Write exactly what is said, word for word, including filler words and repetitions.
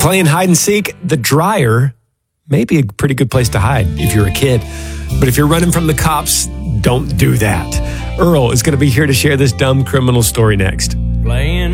Playing hide and seek, the dryer may be a pretty good place to hide if you're a kid. But if you're running from the cops, don't do that. Earl is going to be here to share this dumb criminal story next. Playing